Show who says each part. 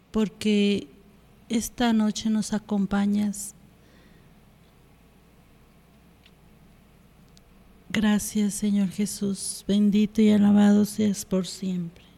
Speaker 1: porque esta noche nos acompañas. Gracias, Señor Jesús, bendito y alabado seas por siempre.